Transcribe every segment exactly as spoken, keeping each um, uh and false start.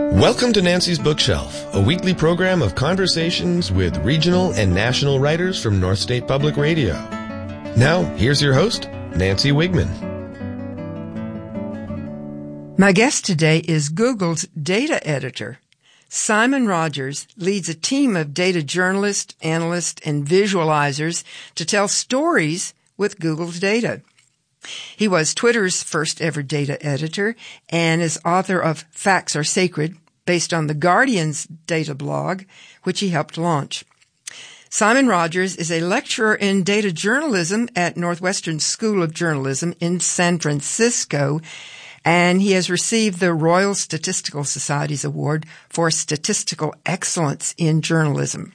Welcome to Nancy's Bookshelf, a weekly program of conversations with regional and national writers from North State Public Radio. Now, here's your host, Nancy Wigman. My guest today is Google's data editor. Simon Rogers leads a team of data journalists, analysts, and visualizers to tell stories with Google's data. He was Twitter's first ever data editor and is author of Facts Are Sacred, based on The Guardian's data blog, which he helped launch. Simon Rogers is a lecturer in data journalism at Northwestern School of Journalism in San Francisco, and he has received the Royal Statistical Society's Award for Statistical Excellence in Journalism.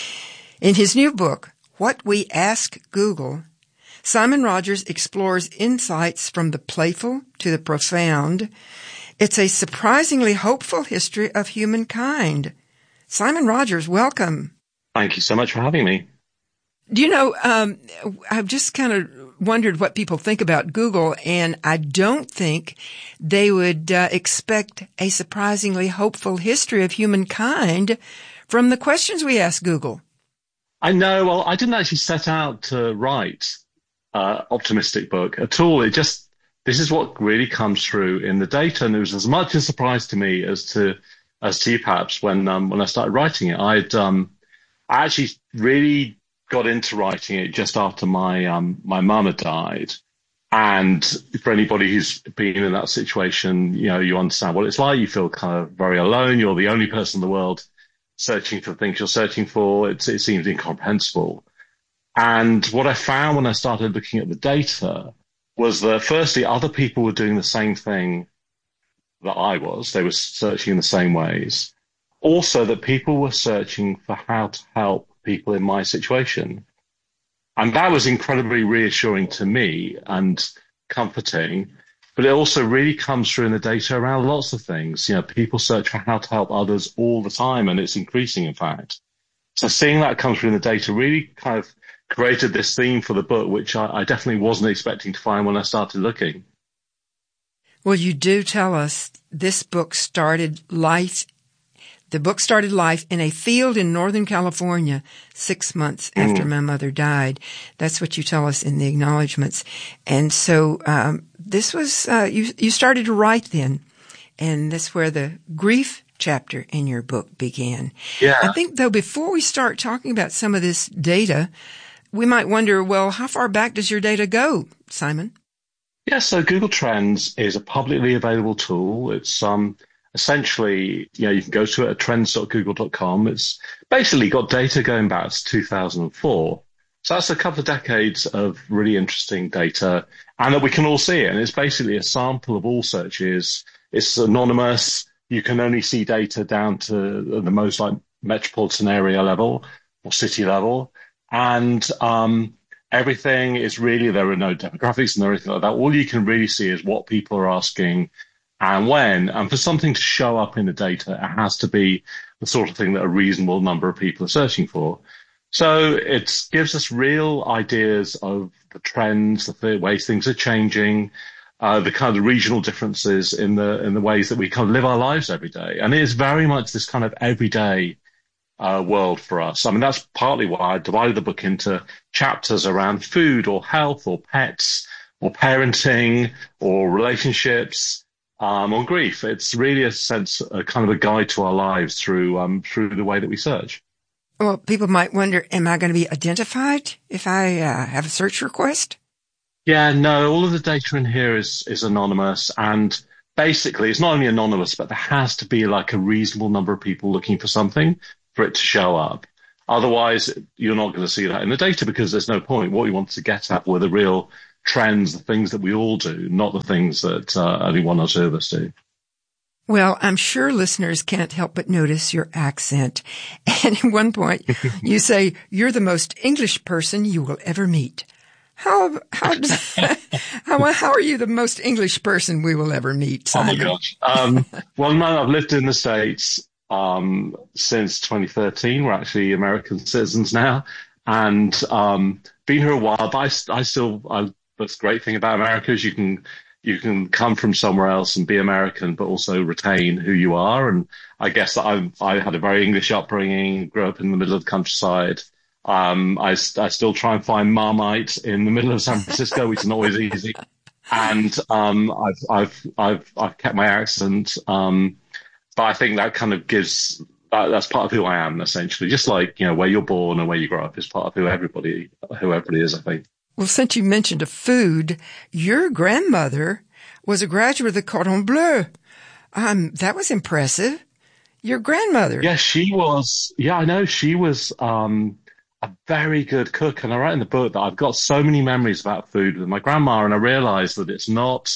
In his new book, What We Ask Google, Simon Rogers explores insights from the playful to the profound. It's a surprisingly hopeful history of humankind. Simon Rogers, welcome. Thank you so much for having me. Do you know, um, I've just kind of wondered what people think about Google, and I don't think they would uh, expect a surprisingly hopeful history of humankind from the questions we ask Google. I know. Well, I didn't actually set out to write uh, optimistic book at all. It just, this is what really comes through in the data, and it was as much a surprise to me as to as to you perhaps when um, when I started writing it. I'd um, I actually really got into writing it just after my um, my mum had died, and for anybody who's been in that situation, you know, you understand what it's like. You feel kind of very alone. You're the only person in the world searching for the things you're searching for. It's, it seems incomprehensible. And what I found when I started looking at the data was that, firstly, other people were doing the same thing that I was. They were searching in the same ways. Also, that people were searching for how to help people in my situation. And that was incredibly reassuring to me and comforting. But it also really comes through in the data around lots of things. You know, people search for how to help others all the time, and it's increasing, in fact. So seeing that come through in the data really kind of created this theme for the book, which I, I definitely wasn't expecting to find when I started looking. Well, you do tell us this book started life, the book started life in a field in Northern California six months after mm. my mother died. That's what you tell us in the acknowledgments. And so um, this was, uh, you, you started to write then, and that's where the grief chapter in your book began. Yeah. I think, though, before we start talking about some of this data, we might wonder, well, how far back does your data go, Simon? Yeah, so Google Trends is a publicly available tool. It's um essentially, you know, you can go to it at trends dot google dot com. It's basically got data going back to two thousand four. So that's a couple of decades of really interesting data, and that we can all see it. And it's basically a sample of all searches. It's anonymous. You can only see data down to the most like metropolitan area level or city level. And um, everything is really, there are no demographics and everything like that. All you can really see is what people are asking and when. And for something to show up in the data, it has to be the sort of thing that a reasonable number of people are searching for. So it gives us real ideas of the trends, the ways things are changing, uh, the kind of regional differences in the in the ways that we kind of live our lives every day. And it is very much this kind of everyday Uh, world for us. I mean, that's partly why I divided the book into chapters around food or health or pets or parenting or relationships um, or grief. It's really a sense, a kind of a guide to our lives through um, through the way that we search. Well, people might wonder, am I going to be identified if I uh, have a search request? Yeah, no, all of the data in here is is anonymous, and basically it's not only anonymous, but there has to be like a reasonable number of people looking for something for it to show up. Otherwise, you're not going to see that in the data because there's no point. What we want to get at were the real trends, the things that we all do, not the things that uh, only one or two of us do. Well, I'm sure listeners can't help but notice your accent. And at one point, you say, you're the most English person you will ever meet. How how does, how, how are you the most English person we will ever meet, Simon? Oh, my gosh. Um, well, no, I've lived in the States Um, since twenty thirteen. We're actually American citizens now, and um, been here a while. But I, I still, I, that's the great thing about America is you can you can come from somewhere else and be American, but also retain who you are. And I guess that I I had a very English upbringing, grew up in the middle of the countryside. Um, I, I still try and find Marmite in the middle of San Francisco, which is not always easy. And um, I've I've I've I've kept my accent, um, but I think that kind of gives that, that's part of who I am, essentially. Just like, you know, where you're born and where you grow up is part of who everybody who everybody is, I think. Well, since you mentioned a food, your grandmother was a graduate of the Cordon Bleu. Um, that was impressive. Your grandmother. Yeah, she was. Yeah, I know she was. Um, a very good cook. And I write in the book that I've got so many memories about food with my grandma, and I realized that it's not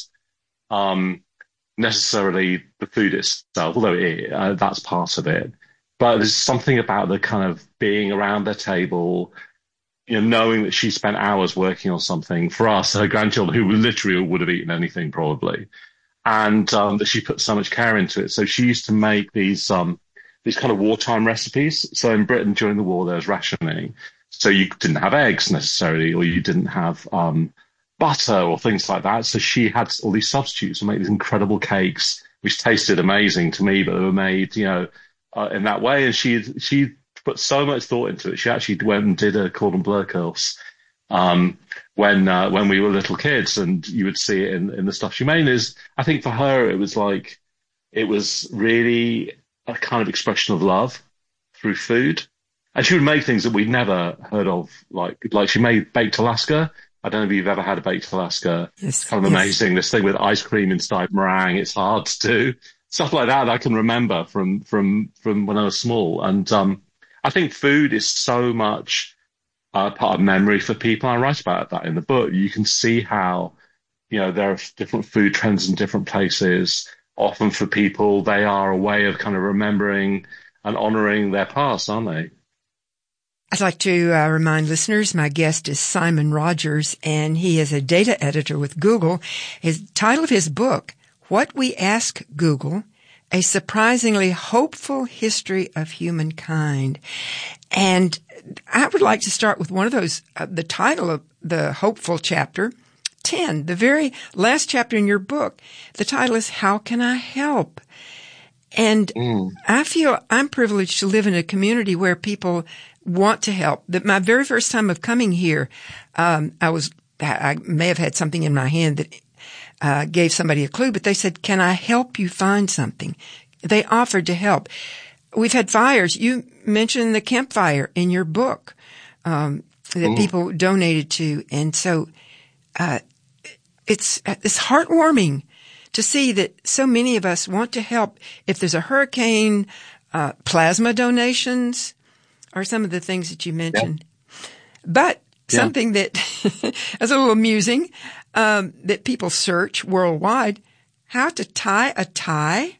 um, necessarily the food itself, although it, uh, that's part of it. But there's something about the kind of being around their table, you know, knowing that she spent hours working on something for us, her grandchildren, who literally would have eaten anything probably, and um, that she put so much care into it. So she used to make these um, these kind of wartime recipes. So in Britain during the war, there was rationing. So you didn't have eggs necessarily, or you didn't have um, butter or things like that. So she had all these substitutes and make these incredible cakes, which tasted amazing to me, but they were made, you know, uh, in that way. And she she put so much thought into it. She actually went and did a cordon bleu course um, when uh, when we were little kids, and you would see it in, in the stuff she made. Is I think for her, it was like, it was really a kind of expression of love through food. And she would make things that we'd never heard of, like like she made baked Alaska. I don't know if you've ever had a baked Alaska. Yes, it's kind of yes. amazing. This thing with ice cream inside meringue, it's hard to do. Stuff like that, that I can remember from from from when I was small. And um, I think food is so much uh, part of memory for people. I write about that in the book. You can see how, you know, there are different food trends in different places. Often for people, they are a way of kind of remembering and honoring their past, aren't they? I'd like to uh, remind listeners, my guest is Simon Rogers, and he is a data editor with Google. His title of his book, What We Ask Google, A Surprisingly Hopeful History of Humankind. And I would like to start with one of those, uh, the title of the hopeful chapter, ten, the very last chapter in your book. The title is, How Can I Help? And mm. I feel I'm privileged to live in a community where people want to help. That my very first time of coming here, um, I was, I may have had something in my hand that uh, gave somebody a clue, but they said, can I help you find something? They offered to help. We've had fires. You mentioned the campfire in your book um, that mm. people donated to. And so uh, it's it's heartwarming to see that so many of us want to help. If there's a hurricane, uh, plasma donations are some of the things that you mentioned. Yeah. But yeah. something that is a little amusing, um, that people search worldwide, how to tie a tie.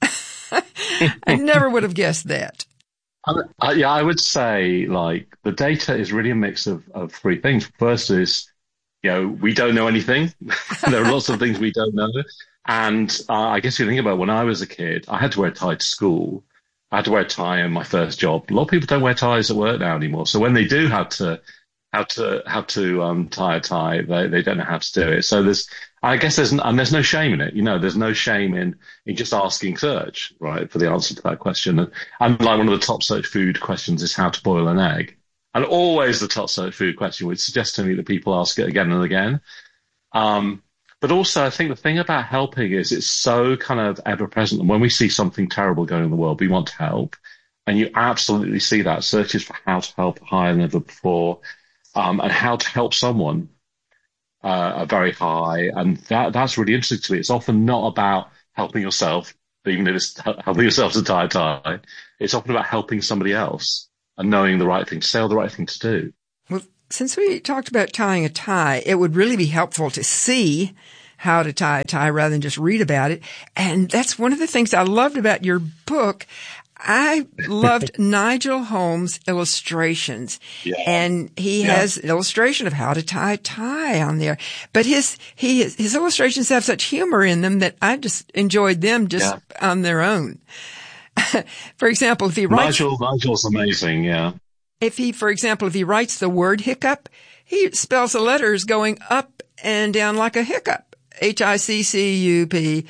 I never would have guessed that. Uh, yeah, I would say, like, the data is really a mix of, of three things. First is, you know, we don't know anything. There are lots of things we don't know. And uh, I guess you think about when I was a kid, I had to wear a tie to school. I had to wear a tie in my first job. A lot of people don't wear ties at work now anymore. So when they do have to have to have to um, tie a tie, they they don't know how to do it. So there's, I guess there's and there's no shame in it. You know, there's no shame in in just asking search, right, for the answer to that question. And, and like one of the top search food questions is how to boil an egg. And always the top search food question would suggest to me that people ask it again and again. Um, But also, I think the thing about helping is it's so kind of ever present. And when we see something terrible going on in the world, we want to help. And you absolutely see that. Searches for how to help are higher than ever before. Um, and how to help someone uh, are very high. And that that's really interesting to me. It's often not about helping yourself, even if it's helping yourself to tie a tie. It's often about helping somebody else and knowing the right thing to say or the right thing to do. Well, since we talked about tying a tie, it would really be helpful to see how to tie a tie rather than just read about it. And that's one of the things I loved about your book. I loved Nigel Holmes' illustrations. Yeah. And he yeah. has an illustration of how to tie a tie on there. But his, he, his illustrations have such humor in them that I just enjoyed them just yeah. on their own. For example, if he writes... Nigel, Nigel's amazing, yeah. If he, for example, if he writes the word hiccup, he spells the letters going up and down like a hiccup. H I C C U P.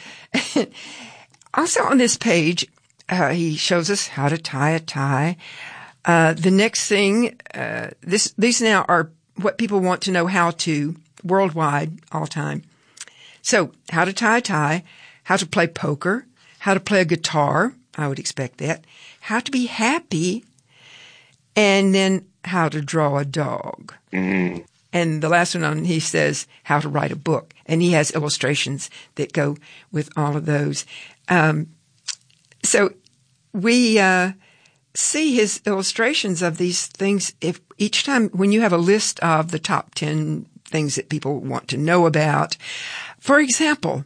Also on this page, uh, he shows us how to tie a tie. Uh, the next thing, uh, this, these now are what people want to know how to worldwide all time. So how to tie a tie, how to play poker, how to play a guitar. I would expect that. How to be happy, and then how to draw a dog. Mm-hmm. And the last one on, he says how to write a book. And he has illustrations that go with all of those. Um, so we uh, see his illustrations of these things. If each time when you have a list of the top ten things that people want to know about, for example,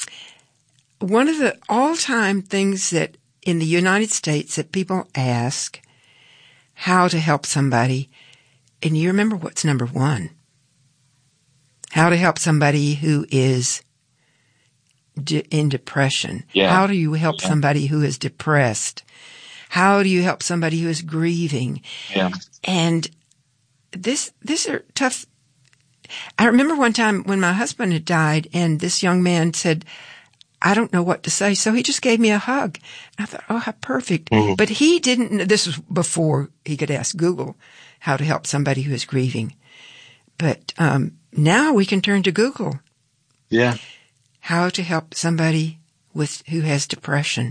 one of the all-time things that in the United States that people ask how to help somebody, and you remember what's number one? How to help somebody who is de- in depression. Yeah. How do you help yeah. somebody who is depressed? How do you help somebody who is grieving? Yeah. And this, these are tough. I remember one time when my husband had died and this young man said, I don't know what to say. So he just gave me a hug. I thought, oh, how perfect. Mm-hmm. But he didn't, this was before he could ask Google how to help somebody who is grieving. But, um, now we can turn to Google. Yeah. How to help somebody with, who has depression.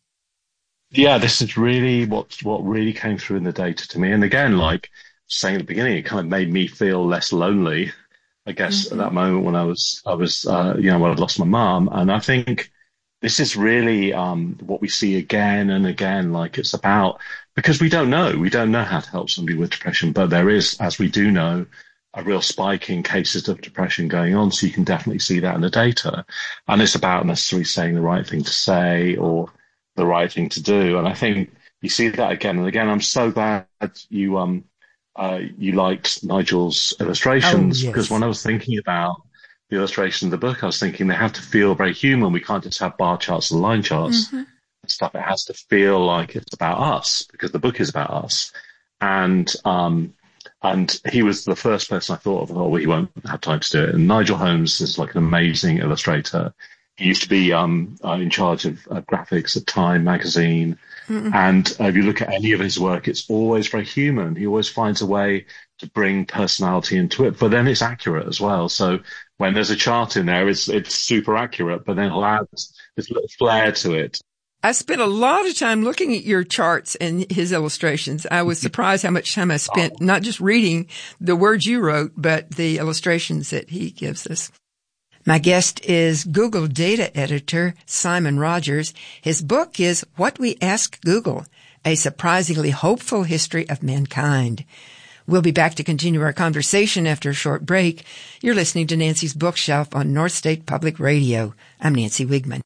Yeah, this is really what, what really came through in the data to me. And again, like saying at the beginning, it kind of made me feel less lonely. I guess mm-hmm. at that moment when I was, I was, uh, you know, when I'd lost my mom. And I think this is really, um, what we see again and again. Like it's about, because we don't know, we don't know how to help somebody with depression, but there is, as we do know, a real spike in cases of depression going on. So you can definitely see that in the data. And it's about necessarily saying the right thing to say or the right thing to do. And I think you see that again and again. I'm so glad you, um, Uh, you liked Nigel's illustrations, oh, yes. because when I was thinking about the illustration of the book, I was thinking they have to feel very human. We can't just have bar charts and line charts mm-hmm. and stuff. It has to feel like it's about us because the book is about us. And, um, and he was the first person I thought of, oh, well, he won't have time to do it. And Nigel Holmes is like an amazing illustrator. He used to be, um, uh, in charge of uh, graphics at Time magazine. Mm-hmm. And uh, if you look at any of his work, it's always very human. He always finds a way to bring personality into it, but then it's accurate as well. So when there's a chart in there, it's it's super accurate, but then he'll add this little flair to it. I spent a lot of time looking at your charts and his illustrations. I was surprised how much time I spent oh. not just reading the words you wrote, but the illustrations that he gives us. My guest is Google data editor Simon Rogers. His book is What We Ask Google, a surprisingly hopeful history of mankind. We'll be back to continue our conversation after a short break. You're listening to Nancy's Bookshelf on North State Public Radio. I'm Nancy Wigman.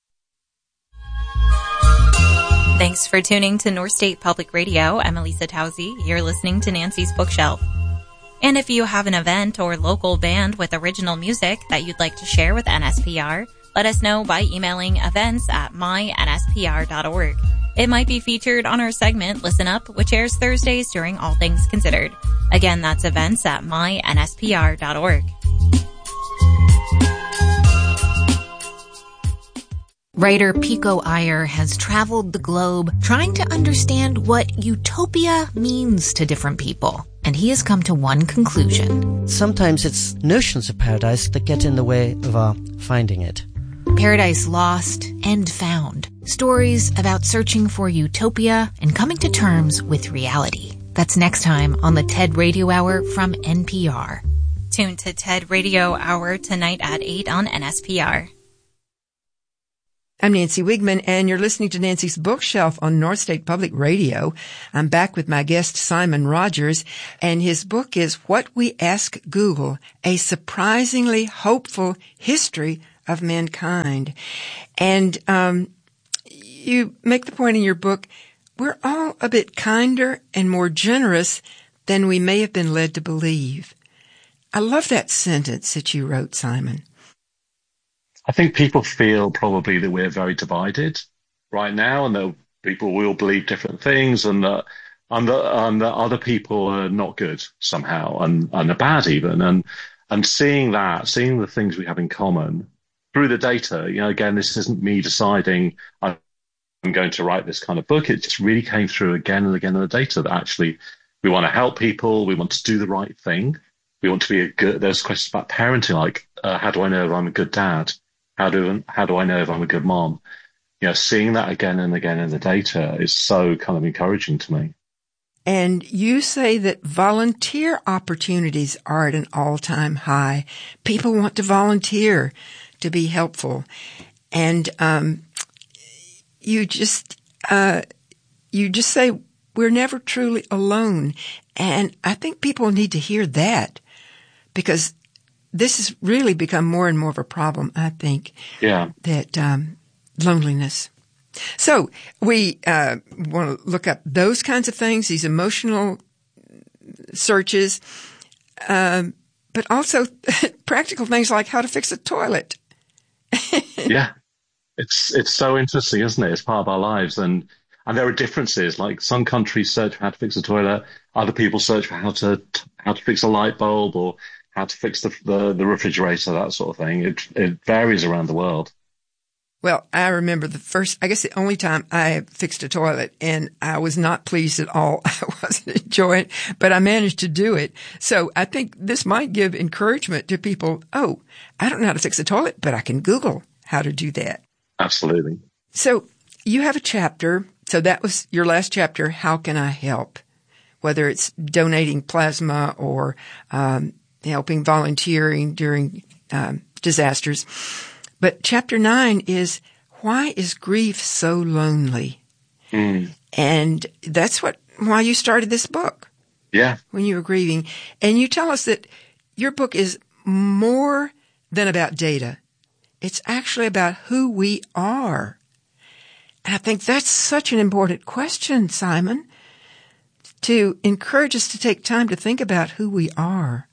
Thanks for tuning to North State Public Radio. I'm Elisa Tausi. You're listening to Nancy's Bookshelf. And if you have an event or local band with original music that you'd like to share with N S P R, let us know by emailing events at my n s p r dot org. It might be featured on our segment, Listen Up, which airs Thursdays during All Things Considered. Again, that's events at my n s p r dot org. Writer Pico Iyer has traveled the globe trying to understand what utopia means to different people. And he has come to one conclusion. Sometimes it's notions of paradise that get in the way of our finding it. Paradise Lost and Found. Stories about searching for utopia and coming to terms with reality. That's next time on the TED Radio Hour from N P R. Tune to TED Radio Hour tonight at eight on N S P R. I'm Nancy Wigman, and you're listening to Nancy's Bookshelf on North State Public Radio. I'm back with my guest, Simon Rogers, and his book is What We Ask Google, a surprisingly hopeful history of mankind. And um you make the point in your book, we're all a bit kinder and more generous than we may have been led to believe. I love that sentence that you wrote, Simon. I think people feel probably that we're very divided right now, and that people will believe different things, and that and that, and that other people are not good somehow, and, and are bad even. And and seeing that, seeing the things we have in common, through the data, you know, again, this isn't me deciding I'm going to write this kind of book. It just really came through again and again in the data that actually we want to help people. We want to do the right thing. We want to be a good, there's questions about parenting, like, uh, how do I know if I'm a good dad? How do, how do I know if I'm a good mom? You know, seeing that again and again in the data is so kind of encouraging to me. And you say that volunteer opportunities are at an all-time high. People want to volunteer to be helpful. And um, you just uh, you just say we're never truly alone. And I think people need to hear that, because this has really become more and more of a problem, I think. Yeah. That um, loneliness. So we uh, want to look up those kinds of things, these emotional searches, um, but also practical things like how to fix a toilet. Yeah, it's it's so interesting, isn't it? It's part of our lives, and and there are differences. Like some countries search for how to fix a toilet, other people search for how to how to fix a light bulb or how to fix the the, the refrigerator, that sort of thing. It it varies around the world. Well, I remember the first, I guess the only time I fixed a toilet, and I was not pleased at all. I wasn't enjoying it, but I managed to do it. So I think this might give encouragement to people. Oh, I don't know how to fix a toilet, but I can Google how to do that. Absolutely. So you have a chapter. So that was your last chapter. How can I help? Whether it's donating plasma or um, helping volunteering during um, disasters. But chapter nine is, why is grief so lonely? Mm. And that's what, why you started this book. Yeah. When you were grieving. And you tell us that your book is more than about data. It's actually about who we are. And I think that's such an important question, Simon, to encourage us to take time to think about who we are.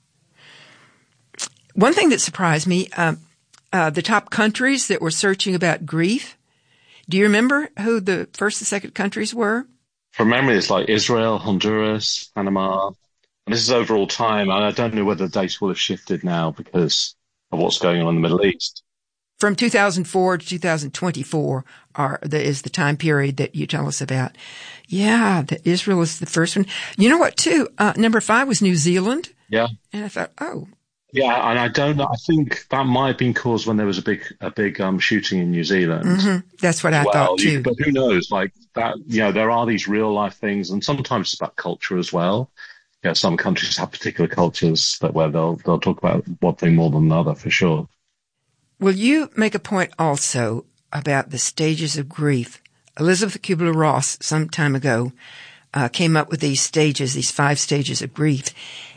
One thing that surprised me, um, Uh, the top countries that were searching about grief. Do you remember who the first and second countries were? From memory, it's like Israel, Honduras, Panama. And this is over all time. And I don't know whether the data will have shifted now because of what's going on in the Middle East. From two thousand four to two thousand twenty-four are, the, is the time period that you tell us about. Yeah, the Israel is the first one. You know what, too? Uh, number five was New Zealand. Yeah. And I thought, oh. Yeah, and I don't know. I think that might have been caused when there was a big, a big um, shooting in New Zealand. Mm-hmm. That's what I well, thought too. You, but who knows? Like that, you know, there are these real life things, and sometimes it's about culture as well. Yeah, some countries have particular cultures that where they'll they'll talk about one thing more than another for sure. Well, you make a point also about the stages of grief. Elizabeth Kubler-Ross, some time ago, uh, came up with these stages, these five stages of grief,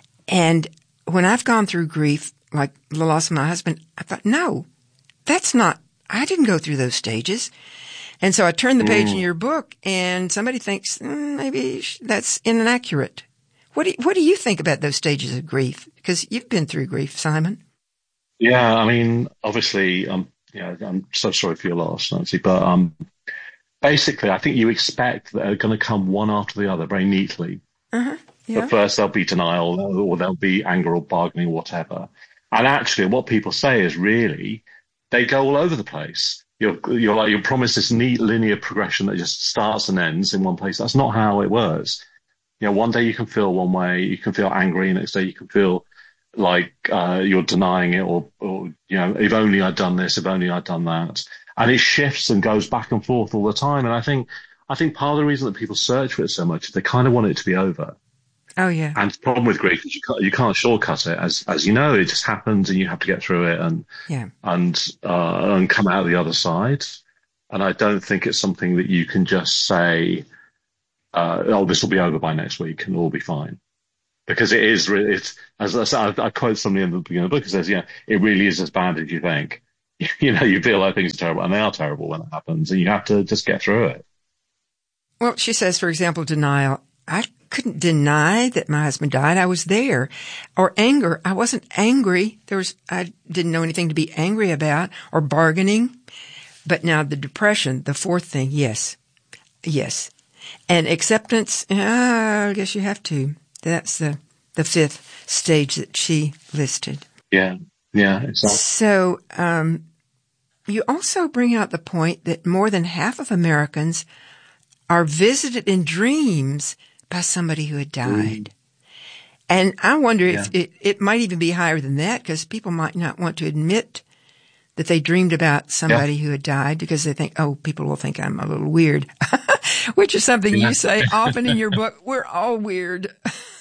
and when I've gone through grief, like the loss of my husband, I thought, no, that's not, I didn't go through those stages. And so I turned the page mm. in your book and somebody thinks, mm, maybe that's inaccurate. What do, you, what do you think about those stages of grief? Because you've been through grief, Simon. Yeah, I mean, obviously, um, yeah, I'm so sorry for your loss, Nancy, but um, basically, I think you expect that they're going to come one after the other very neatly. Uh-huh. Yeah. But first there'll be denial or there'll be anger or bargaining or whatever. And actually what people say is really, they go all over the place. You're, you're like, you're promised this neat linear progression that just starts and ends in one place. That's not how it works. You know, one day you can feel one way, you can feel angry, next day you can feel like uh, you're denying it or, or, you know, if only I'd done this, if only I'd done that. And it shifts and goes back and forth all the time. And I think, I think part of the reason that people search for it so much is they kind of want it to be over. Oh, yeah. And the problem with grief is you can't, you can't shortcut it. As as you know, it just happens and you have to get through it and yeah. and uh, and come out the other side. And I don't think it's something that you can just say, uh, oh, this will be over by next week and all be fine. Because it is really, it's, as I said, I, I quote somebody in the beginning of the book who says, yeah, it really is as bad as you think. You know, you feel like things are terrible and they are terrible when it happens and you have to just get through it. Well, she says, for example, denial. I couldn't deny that my husband died. I was there. Or anger. I wasn't angry. There was, I didn't know anything to be angry about or bargaining. But now the depression, the fourth thing, yes. Yes. And acceptance, uh, I guess you have to. That's the, the fifth stage that she listed. Yeah. Yeah, exactly. So, um, you also bring out the point that more than half of Americans are visited in dreams by somebody who had died. Mm. And I wonder yeah. if it, it might even be higher than that, because people might not want to admit that they dreamed about somebody yeah. who had died because they think, oh, people will think I'm a little weird, which is something yeah. you say often in your book. We're all weird.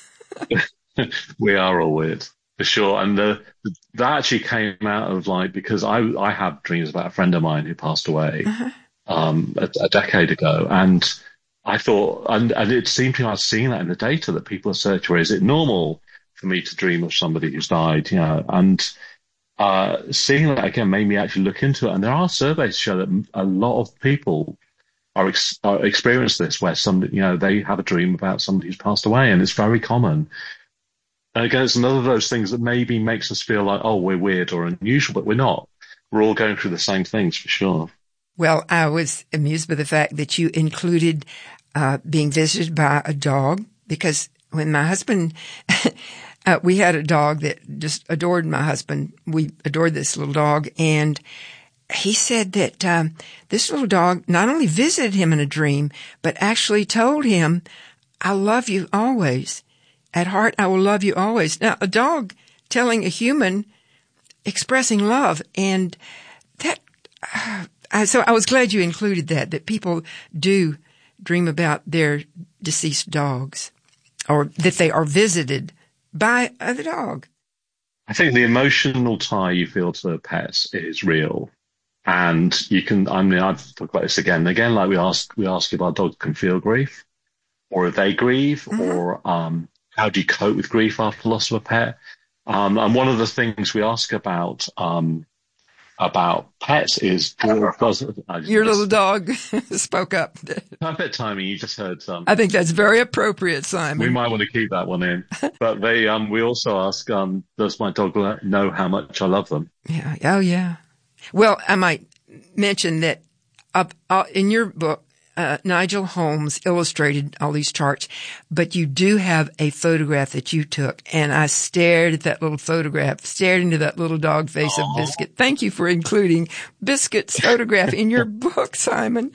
We are all weird, for sure. And the, that actually came out of like, because I, I have dreams about a friend of mine who passed away uh-huh. um, a, a decade ago. And I thought, and, and it seemed to me I was seeing that in the data that people are searching for. Is it normal for me to dream of somebody who's died? You know, and uh, seeing that again made me actually look into it. And there are surveys to show that a lot of people are, ex- are experience this, where somebody, you know, they have a dream about somebody who's passed away, and it's very common. And again, it's another of those things that maybe makes us feel like, oh, we're weird or unusual, but we're not. We're all going through the same things, for sure. Well, I was amused by the fact that you included uh, being visited by a dog, because when my husband, uh, we had a dog that just adored my husband. We adored this little dog. And he said that um, this little dog not only visited him in a dream, but actually told him, I love you always. At heart, I will love you always. Now, a dog telling a human, expressing love. And that, uh, I, so I was glad you included that, that people do dream about their deceased dogs, or that they are visited by the dog. I think the emotional tie you feel to pets is real. And you can, I mean, I've talked about this again and again, like we ask, we ask if our dogs can feel grief, or if they grieve, mm-hmm. or um, how do you cope with grief after loss of a pet? Um, and one of the things we ask about um, about pets is, does, your little dog spoke up. Perfect timing. You just heard. Um, I think that's very appropriate, Simon. We might want to keep that one in. But they, um, we also ask, um, does my dog know how much I love them? Yeah. Oh, yeah. Well, I might mention that up, uh, in your book, uh, Nigel Holmes illustrated all these charts, but you do have a photograph that you took, and I stared at that little photograph, stared into that little dog face Aww. Of Biscuit. Thank you for including Biscuit's photograph in your book, Simon.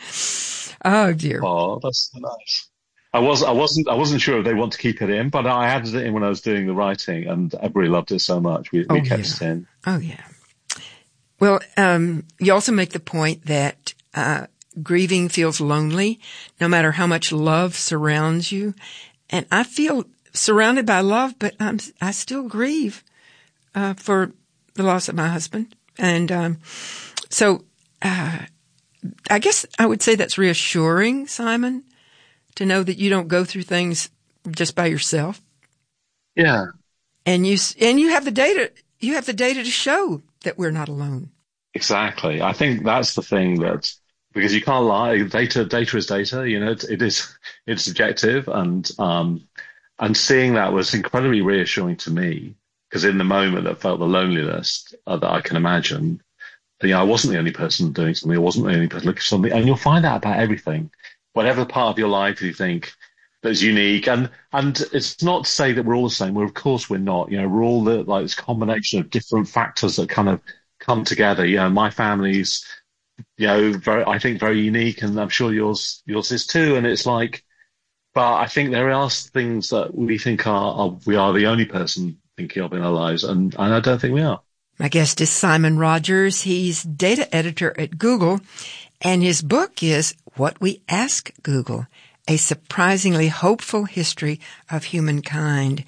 Oh dear. Oh, that's nice. I was, I wasn't, I wasn't sure if they want to keep it in, but I added it in when I was doing the writing, and everybody loved it so much. We, we oh, kept yeah. it in. Oh yeah. Well, um, you also make the point that, uh, grieving feels lonely, no matter how much love surrounds you. And I feel surrounded by love, but I'm, I still grieve, uh, for the loss of my husband. And, um, so, uh, I guess I would say that's reassuring, Simon, to know that you don't go through things just by yourself. Yeah. And you, and you have the data, you have the data to show that we're not alone. Exactly. I think that's the thing that, because you can't lie. Data, data is data. You know, it, it is, it's subjective, and um, and seeing that was incredibly reassuring to me, because in the moment I felt the loneliness uh, that I can imagine. You know, I wasn't the only person doing something. I wasn't the only person looking for something, and you'll find out about everything, whatever part of your life you think that's unique. And and it's not to say that we're all the same. Well, of course we're not. You know, we're all the, like this combination of different factors that kind of come together. You know, my family's, you know, very, I think very unique, and I'm sure yours, yours is too. And it's like, but I think there are things that we think are, are we are the only person thinking of in our lives, and, and I don't think we are. My guest is Simon Rogers. He's data editor at Google, and his book is What We Ask Google, a surprisingly hopeful history of humankind.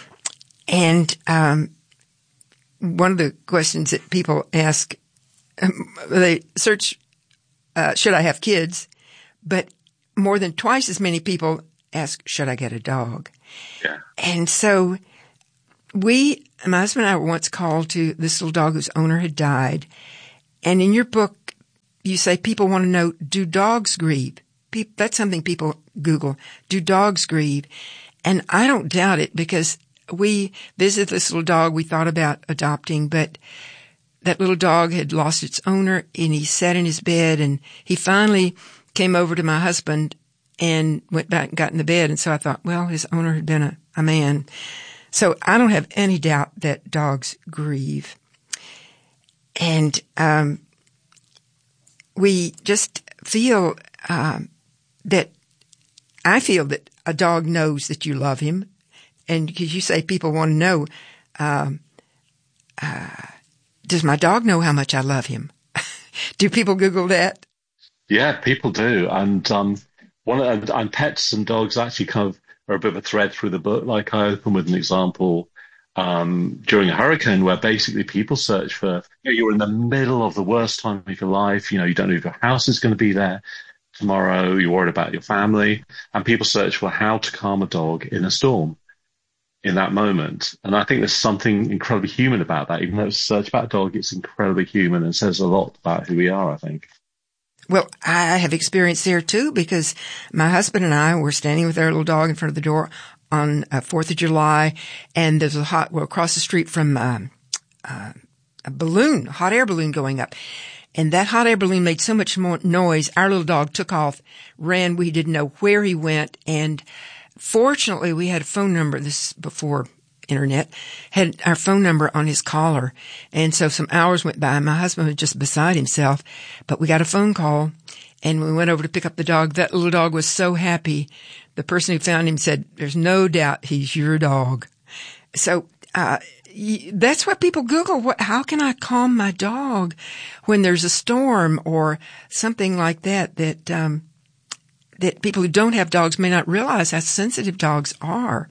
And um, one of the questions that people ask, um, they search, uh, should I have kids? But more than twice as many people ask, should I get a dog? Yeah. And so we, my husband and I were once called to this little dog whose owner had died. And in your book, you say people want to know, do dogs grieve? Pe- that's something people Google. Do dogs grieve? And I don't doubt it, because we visited this little dog we thought about adopting, but that little dog had lost its owner, and he sat in his bed, and he finally came over to my husband and went back and got in the bed. And so I thought, well, his owner had been a, a man. So I don't have any doubt that dogs grieve. And um we just feel um, that I feel that a dog knows that you love him. And because you say people want to know, um, uh, does my dog know how much I love him? Do people Google that? Yeah, people do. And um, one of, and pets and dogs actually kind of are a bit of a thread through the book. Like I open with an example um, during a hurricane where basically people search for, you know, you're in the middle of the worst time of your life. You know, you don't know if your house is going to be there tomorrow. You're worried about your family. And people search for how to calm a dog in a storm in that moment. And I think there's something incredibly human about that. Even though it's a search about a dog, it's incredibly human and says a lot about who we are, I think. Well, I have experience there too, because my husband and I were standing with our little dog in front of the door on uh, fourth of July, and there's a hot, well, across the street from um, uh, a balloon, a hot air balloon going up. And that hot air balloon made so much more noise, our little dog took off, ran, we didn't know where he went, and fortunately we had a phone number, this before internet, had our phone number on his collar. And so some hours went by. My husband was just beside himself, but we got a phone call and we went over to pick up the dog. That little dog was so happy. The person who found him said, there's no doubt he's your dog. So, uh, that's what people Google. What, how can I calm my dog when there's a storm or something like that, that, um, that people who don't have dogs may not realize how sensitive dogs are.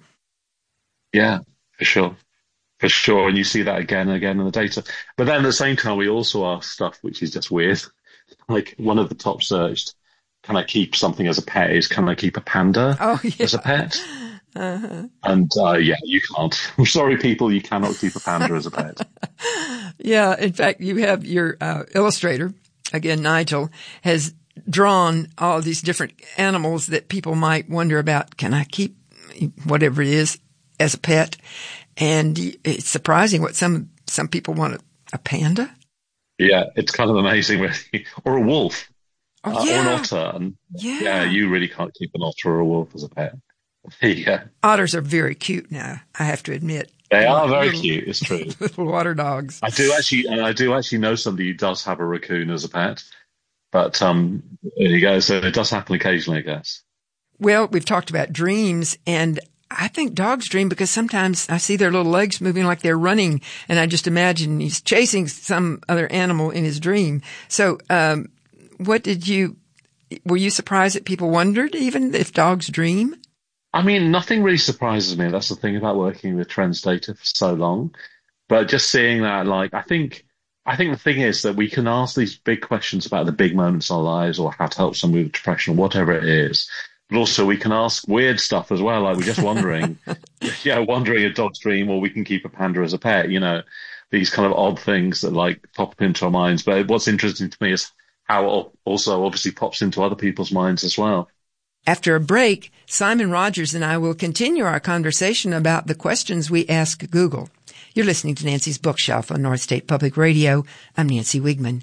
Yeah. For sure. For sure. And you see that again and again in the data. But then at the same time, we also ask stuff which is just weird. Like one of the top searched, can I keep something as a pet is, can I keep a panda oh, yeah. as a pet? Uh-huh. And uh, yeah, you can't. I'm sorry, people, you cannot keep a panda as a pet. Yeah. In fact, you have your uh, illustrator, again, Nigel, has drawn all these different animals that people might wonder about. Can I keep whatever it is as a pet? And it's surprising what some some people want, a, a panda. Yeah, it's kind of amazing, really. Or a wolf. Oh, uh, yeah. Or an otter. And yeah. yeah, you really can't keep an otter or a wolf as a pet. Yeah. Otters are very cute now, I have to admit. They are very little, cute, it's true. Little water dogs. I do actually, and I do actually know somebody who does have a raccoon as a pet. But um, there you go. So it does happen occasionally, I guess. Well, we've talked about dreams, and I think dogs dream because sometimes I see their little legs moving like they're running, and I just imagine he's chasing some other animal in his dream. So, um, what did you, were you surprised that people wondered even if dogs dream? I mean, nothing really surprises me. That's the thing about working with trends data for so long. But just seeing that, like, I think, I think the thing is that we can ask these big questions about the big moments in our lives or how to help somebody with depression or whatever it is. But also we can ask weird stuff as well. Like we're just wondering, yeah, wondering a dog's dream, or we can keep a panda as a pet, you know, these kind of odd things that like pop up into our minds. But what's interesting to me is how it also obviously pops into other people's minds as well. After a break, Simon Rogers and I will continue our conversation about the questions we ask Google. You're listening to Nancy's Bookshelf on North State Public Radio. I'm Nancy Wiegman.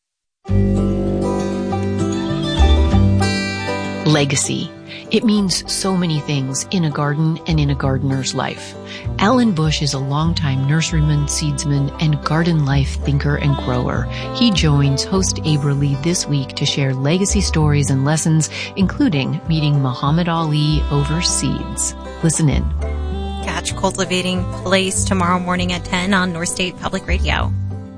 Legacy. It means so many things in a garden and in a gardener's life. Alan Bush is a longtime nurseryman, seedsman, and garden life thinker and grower. He joins host Aberly this week to share legacy stories and lessons, including meeting Muhammad Ali over seeds. Listen in. Catch Cultivating Place tomorrow morning at ten on North State Public Radio.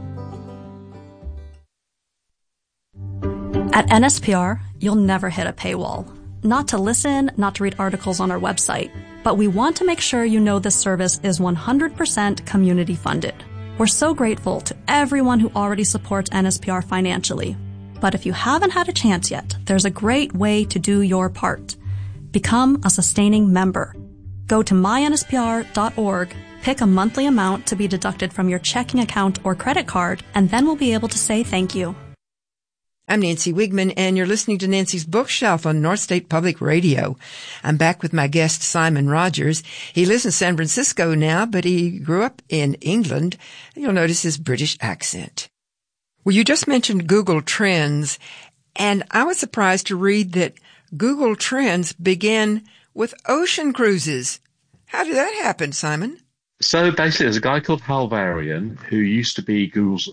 At N S P R, you'll never hit a paywall. Not to listen, not to read articles on our website. But we want to make sure you know this service is one hundred percent community funded. We're so grateful to everyone who already supports N S P R financially. But if you haven't had a chance yet, there's a great way to do your part. Become a sustaining member. Go to my N S P R dot org, pick a monthly amount to be deducted from your checking account or credit card, and then we'll be able to say thank you. I'm Nancy Wiegman, and you're listening to Nancy's Bookshelf on North State Public Radio. I'm back with my guest, Simon Rogers. He lives in San Francisco now, but he grew up in England. You'll notice his British accent. Well, you just mentioned Google Trends, and I was surprised to read that Google Trends began with ocean cruises. How did that happen, Simon? So basically, there's a guy called Hal Varian who used to be Google's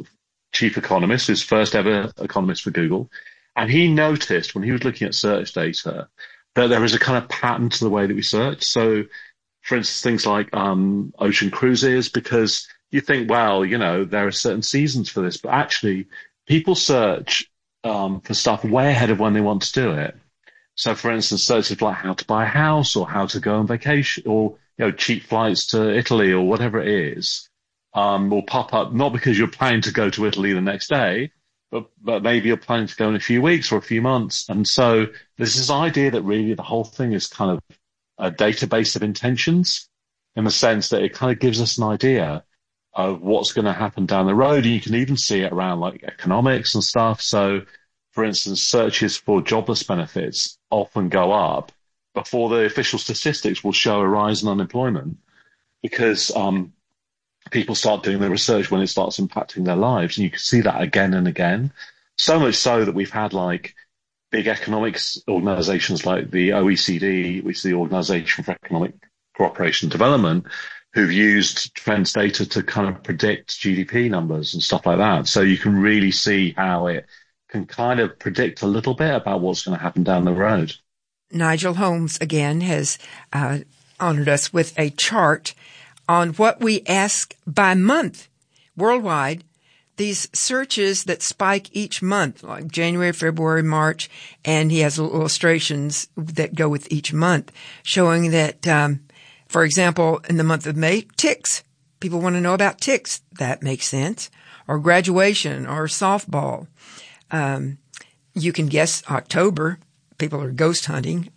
chief economist, his first ever economist for Google. And he noticed when he was looking at search data that there is a kind of pattern to the way that we search. So, for instance, things like um, ocean cruises, because you think, well, you know, there are certain seasons for this, but actually people search um, for stuff way ahead of when they want to do it. So, for instance, searches like how to buy a house or how to go on vacation or, you know, cheap flights to Italy or whatever it is, um, will pop up, not because you're planning to go to Italy the next day, but, but maybe you're planning to go in a few weeks or a few months. And so there's this idea that really the whole thing is kind of a database of intentions, in the sense that it kind of gives us an idea of what's going to happen down the road. And you can even see it around like economics and stuff. So, for instance, searches for jobless benefits often go up before the official statistics will show a rise in unemployment, because um, people start doing the research when it starts impacting their lives. And you can see that again and again. So much so that we've had like big economics organizations like the O E C D, which is the Organization for Economic Cooperation and Development, who've used trends data to kind of predict G D P numbers and stuff like that. So you can really see how it can kind of predict a little bit about what's going to happen down the road. Nigel Holmes, again, has uh, honored us with a chart on what we ask by month worldwide. These searches that spike each month, like January, February, March, and he has illustrations that go with each month, showing that, um, for example, in the month of May, ticks. People want to know about ticks. That makes sense. Or graduation or softball. Um, you can guess October. People are ghost hunting.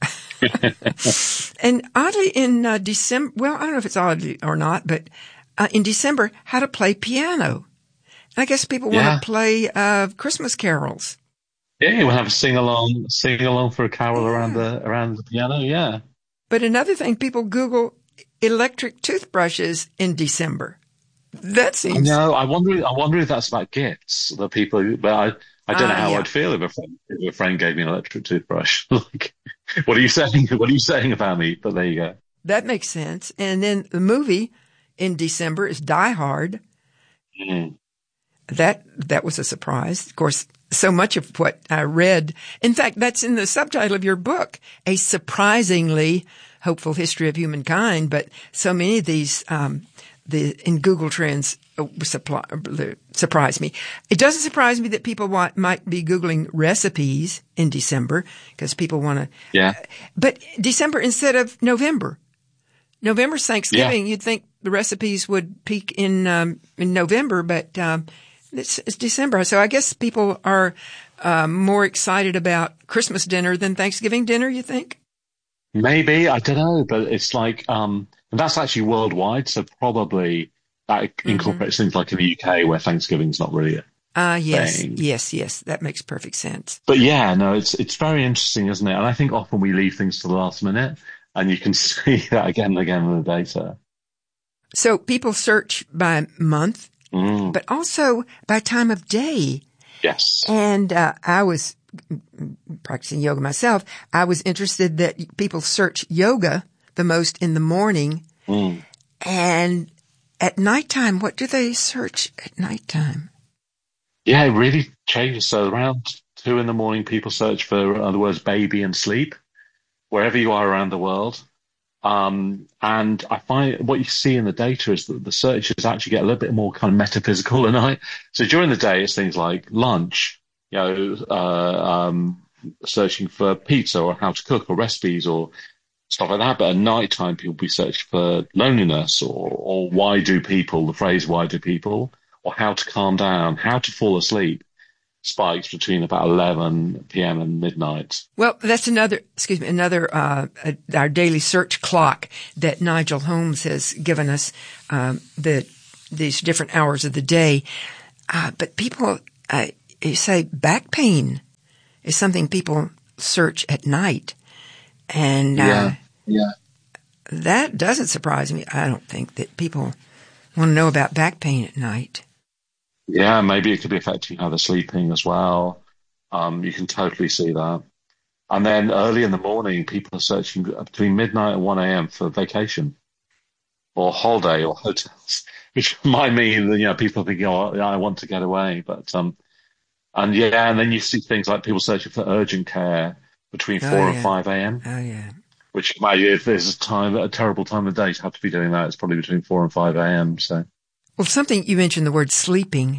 And oddly in uh, December, well, I don't know if it's oddly or not, but uh, in December, how to play piano. I guess people want Yeah. to play uh, Christmas carols. Yeah, we'll have a sing along, sing along for a carol Yeah. around the around the piano. Yeah. But another thing, people Google electric toothbrushes in December. That seems... No, I wonder. I wonder if that's about gifts that people. But I, I don't know Ah, how yeah. I'd feel if a friend, if a friend gave me an electric toothbrush. Like, what are you saying? What are you saying about me? But there you go. That makes sense. And then the movie in December is Die Hard. Mm. That that was a surprise. Of course, so much of what I read, in fact, that's in the subtitle of your book, A Surprisingly Hopeful History of Humankind. But so many of these um, the in Google Trends uh, supply, uh, surprise me. It doesn't surprise me that people want, might be Googling recipes in December because people want to. Yeah. But December instead of November. November's Thanksgiving. You'd think the recipes would peak in um, in November, but um, it's, it's December. So I guess people are uh, more excited about Christmas dinner than Thanksgiving dinner, you think? Maybe, I don't know, but it's like, um, and that's actually worldwide, so probably that incorporates things like in the U K where Thanksgiving's not really a Uh, yes, thing. yes, yes. That makes perfect sense. But yeah, no, it's it's very interesting, isn't it? And I think often we leave things to the last minute, and you can see that again and again in the data. So people search by month, Mm, but also by time of day. yes. And uh, I was practicing yoga myself. I was interested that people search yoga the most in the morning. Mm. And at nighttime, what do they search at nighttime? Yeah, it really changes. So around two in the morning, people search for, in other words, baby and sleep, wherever you are around the world. Um, and I find what you see in the data is that the searches actually get a little bit more kind of metaphysical at night. So during the day, it's things like lunch, you know, uh, um, searching for pizza or how to cook or recipes or stuff like that. But at night time, people be searching for loneliness or, or why do people, the phrase why do people, or how to calm down, how to fall asleep, spikes between about eleven p.m. and midnight. Well, that's another, excuse me, another, uh, uh, our daily search clock that Nigel Holmes has given us, um, the, these different hours of the day. Uh, but people, uh, you say back pain is something people search at night. And, uh, Yeah, yeah. that doesn't surprise me. I don't think that people want to know about back pain at night. Yeah, maybe it could be affecting how they're sleeping as well. Um, you can totally see that. And then early in the morning, people are searching between midnight and one a.m. for vacation or holiday or hotels. which might mean that, you know, people think, oh, I want to get away. But, um, and yeah, and then you see things like people searching for urgent care between four oh, and yeah. five a.m. Oh, yeah. Which might, if there's a time, a terrible time of day to have to be doing that, it's probably between four and five a.m. So, well, something you mentioned the word sleeping,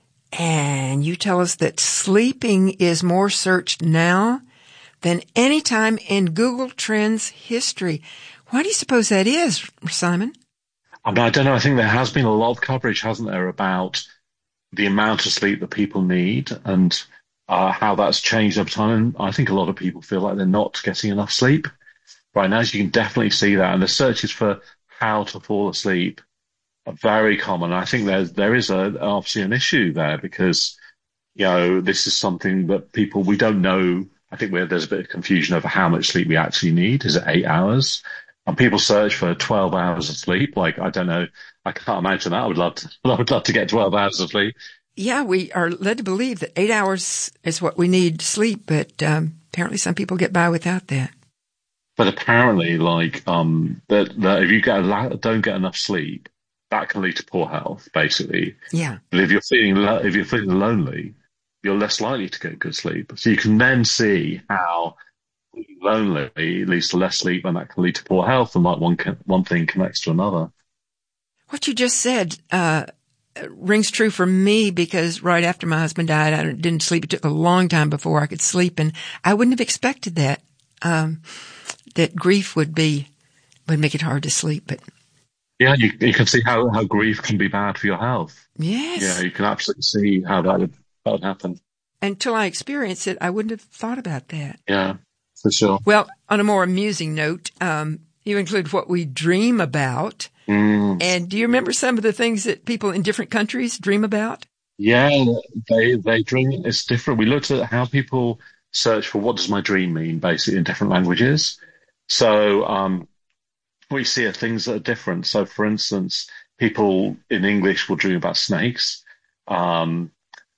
and you tell us that sleeping is more searched now than any time in Google Trends history. Why do you suppose that is, Simon? I mean, I don't know. I think there has been a lot of coverage, hasn't there, about the amount of sleep that people need and uh, how that's changed over time. And I think a lot of people feel like they're not getting enough sleep right now. So you can definitely see that. And the searches for how to fall asleep are very common. I think there's, there is a, obviously an issue there because, you know, this is something that people, we don't know. I think we're, there's a bit of confusion over how much sleep we actually need. Is it eight hours? And people search for twelve hours of sleep. Like, I don't know. I can't imagine that. I would love to, I would love to get twelve hours of sleep. Yeah, we are led to believe that eight hours is what we need to sleep, but um, apparently some people get by without that. But apparently, like, um, that, that if you get a, don't get enough sleep, that can lead to poor health, basically. Yeah. But if you're feeling, lo- if you're feeling lonely, you're less likely to get good sleep. So you can then see how lonely leads to less sleep, and that can lead to poor health, and like one can, one thing connects to another. What you just said uh, rings true for me because right after my husband died, I didn't sleep. It took a long time before I could sleep, and I wouldn't have expected that. Um, that grief would be would make it hard to sleep, but yeah, you you can see how, how grief can be bad for your health. Yes. Yeah, you can absolutely see how that would, that would happen. Until I experienced it, I wouldn't have thought about that. Yeah. For sure. Well, on a more amusing note, um, you include what we dream about. Mm. And do you remember some of the things that people in different countries dream about? Yeah, they they dream. It's different. We looked at how people search for what does my dream mean, basically in different languages. So um, we see things that are different. So, for instance, people in English will dream about snakes. Um,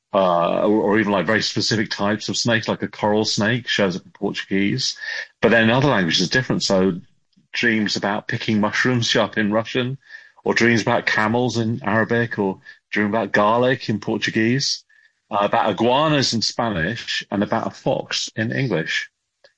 Uh, or, or even like very specific types of snakes, like a coral snake shows up in Portuguese. But then in other languages it's different. So dreams about picking mushrooms show up in Russian, or dreams about camels in Arabic, or dream about garlic in Portuguese, uh, about iguanas in Spanish, and about a fox in English.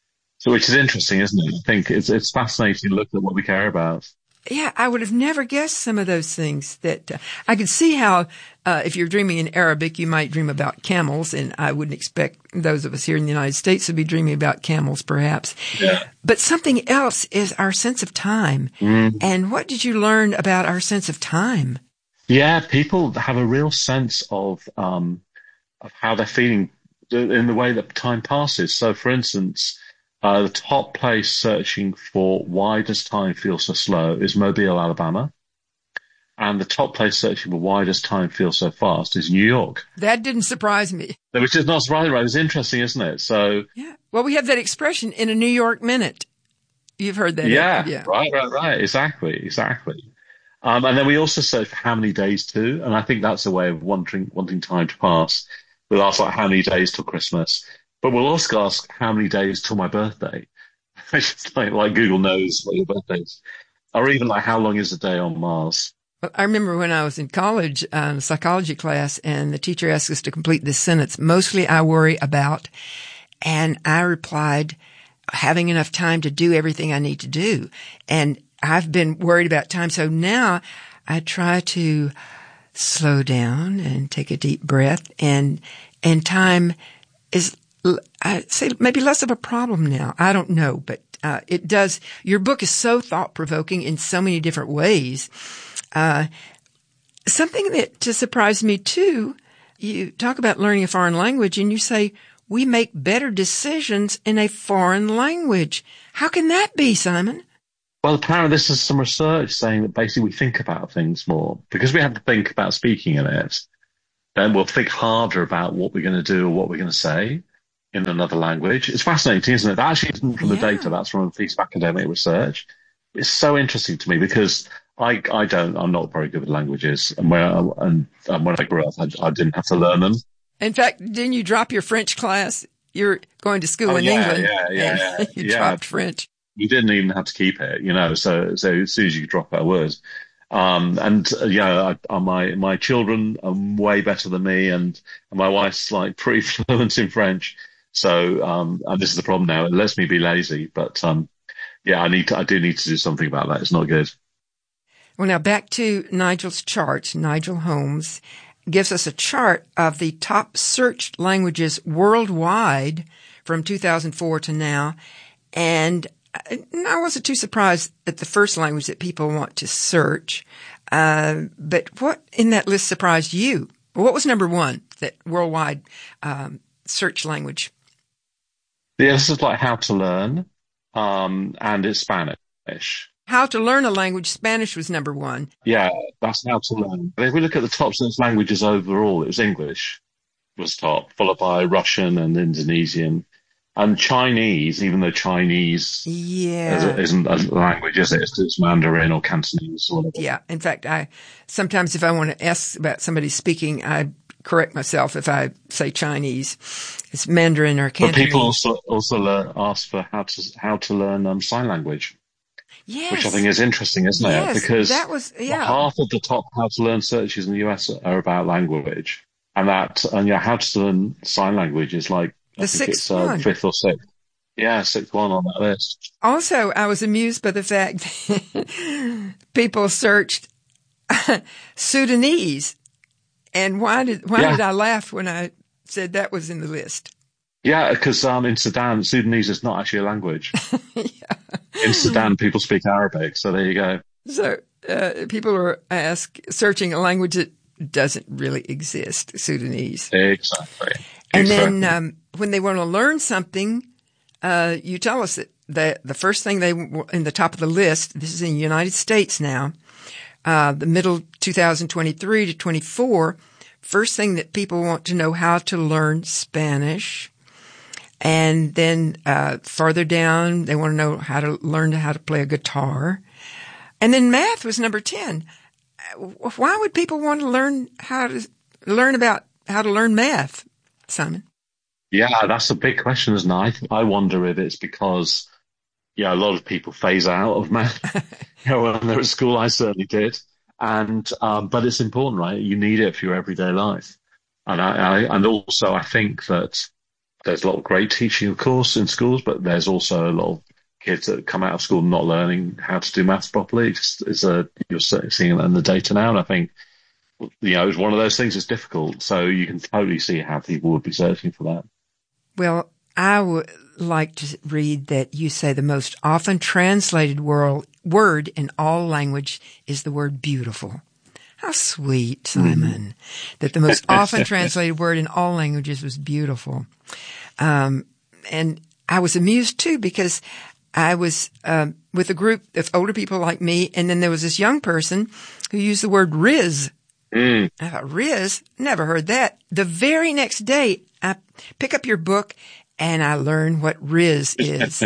So which is interesting, isn't it? I think it's, it's fascinating to look at what we care about. Yeah, I would have never guessed some of those things. That uh, I could see how, uh, if you're dreaming in Arabic, you might dream about camels, and I wouldn't expect those of us here in the United States to be dreaming about camels, perhaps. Yeah. But something else is our sense of time. Mm. And what did you learn about our sense of time? Yeah, people have a real sense of um, of how they're feeling in the way that time passes. So, for instance, Uh, the top place searching for why does time feel so slow is Mobile, Alabama. And the top place searching for why does time feel so fast is New York. That didn't surprise me. Which is not surprising, right? It's interesting, isn't it? So, yeah. Well, we have that expression in a New York minute. You've heard that. Yeah, yeah. right, right, right. Exactly, exactly. Um, and then we also search for how many days to, and I think that's a way of wanting, wanting time to pass. We'll ask like how many days till Christmas. But we'll also ask how many days till my birthday. It's just like, like Google knows what your birthday is. Or even like how long is a day on Mars? Well, I remember when I was in college, um, psychology class, and the teacher asked us to complete this sentence, mostly I worry about. And I replied, having enough time to do everything I need to do. And I've been worried about time. So now I try to slow down and take a deep breath, and, and time is, I say maybe less of a problem now. I don't know, but uh, it does. Your book is so thought-provoking in so many different ways. Uh, something that to surprise me too, you talk about learning a foreign language and you say we make better decisions in a foreign language. How can that be, Simon? Well, apparently this is some research saying that basically we think about things more because we have to think about speaking in it. Then we'll think harder about what we're going to do or what we're going to say in another language. It's fascinating, isn't it? That actually isn't from the Yeah. data. That's from a piece of academic research. It's so interesting to me because I, I don't, I'm not very good with languages. And when I, and, and when I grew up, I, I didn't have to learn them. In fact, didn't you drop your French class? You're going to school Oh, in yeah, England. yeah, yeah, and you yeah. dropped French. You didn't even have to keep it, you know, so, so as soon as you drop out a word. Um, and uh, yeah, I, uh, my my children are way better than me, and, and my wife's like pretty fluent in French. So, um, and this is the problem now. It lets me be lazy, but um, yeah, I need to, I do need to do something about that. It's not good. Well, now back to Nigel's chart. Nigel Holmes gives us a chart of the top searched languages worldwide from two thousand four to now, and I wasn't too surprised at the first language that people want to search. Uh, but what in that list surprised you? What was number one, that worldwide um, search language? Yeah, this is like how to learn, um, and it's Spanish. How to learn a language, Spanish was number one. Yeah, that's how to learn. If we look at the top search languages overall, it was English was top, followed by Russian and Indonesian. And Chinese, even though Chinese yeah. isn't a language, is it? It's, it's Mandarin or Cantonese or whatever. Yeah. In fact, I sometimes if I want to ask about somebody speaking, I correct myself if I say Chinese. It's Mandarin or Cantonese. But people also also learn, ask for how to how to learn um, sign language. Yes. Which I think is interesting, isn't yes, it? Because that was, yeah. half of the top how to learn searches in the U S are about language, and that and yeah, how to learn sign language is like. The I think sixth it's uh, one. fifth or sixth. Yeah, sixth one on that list. Also, I was amused by the fact that people searched Sudanese. And why did why yeah. did I laugh when I said that was in the list? Yeah, because um, in Sudan, Sudanese is not actually a language. yeah. In Sudan, people speak Arabic. So there you go. So uh, people are ask, searching a language that doesn't really exist, Sudanese. Exactly. And exactly. then um, when they want to learn something, uh, you tell us that the, the first thing they in the top of the list, this is in the United States now, uh, the middle two thousand twenty-three to twenty-four, first thing that people want to know how to learn Spanish. And then uh, farther down, they want to know how to learn how to play a guitar. And then math was number ten. Why would people want to learn how to learn about how to learn math, Simon? Yeah, that's a big question, isn't it? I, I wonder if it's because, yeah, a lot of people phase out of math. you know, when they're at school, I certainly did. And, um, but it's important, right? You need it for your everyday life. And I, I, and also I think that there's a lot of great teaching, of course, in schools, but there's also a lot of kids that come out of school not learning how to do maths properly. It's, it's a, you're seeing it in the data now. And I think, you know, it's one of those things that's difficult. So you can totally see how people would be searching for that. Well, I would like to read that you say the most often translated world, word in all language is the word beautiful. How sweet, Simon, mm. that the most often translated word in all languages was beautiful. Um, and I was amused too because I was um, with a group of older people like me, and then there was this young person who used the word Riz. Mm. I thought, Riz? Never heard that. The very next day, I pick up your book and I learn what Riz is.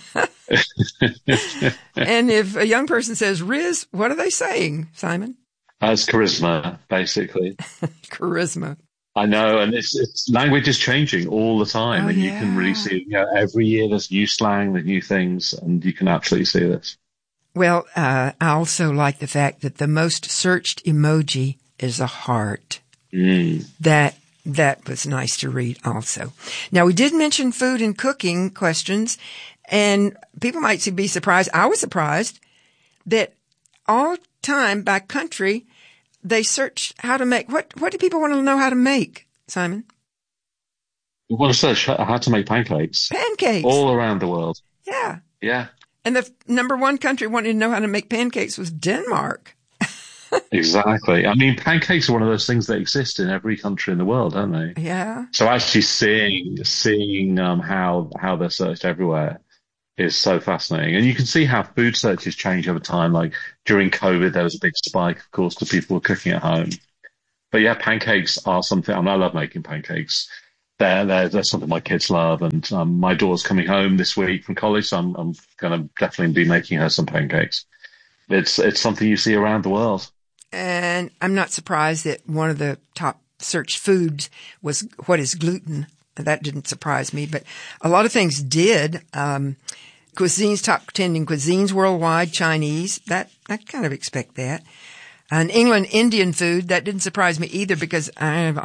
And if a young person says Riz, what are they saying, Simon? That's charisma, basically. Charisma. I know, and it's, it's language is changing all the time, oh, and you yeah. can really see, you know, every year there's new slang, there's new things, and you can absolutely see this. Well, uh, I also like the fact that the most searched emoji is a heart. Mm. That that was nice to read also. Now, we did mention food and cooking questions, and people might be surprised. I was surprised that all time by country, they searched how to make, what, what do people want to know how to make, Simon? We want to search how to make pancakes. Pancakes. All around the world. Yeah. Yeah. And the number one country wanting to know how to make pancakes was Denmark. Exactly. I mean, pancakes are one of those things that exist in every country in the world, don't they? Yeah. So actually seeing, seeing, um, how, how they're searched everywhere is so fascinating. And you can see how food searches change over time. Like during COVID, there was a big spike, of course, because people were cooking at home. But yeah, pancakes are something, I mean, I love making pancakes. They're, they're, they're something my kids love. And um, my daughter's coming home this week from college, so I'm, I'm going to definitely be making her some pancakes. It's, it's something you see around the world. And I'm not surprised that one of the top searched foods was what is gluten. That didn't surprise me, but a lot of things did. Um, cuisines, top trending cuisines worldwide, Chinese. That, I kind of expect that. And England, Indian food. That didn't surprise me either because I've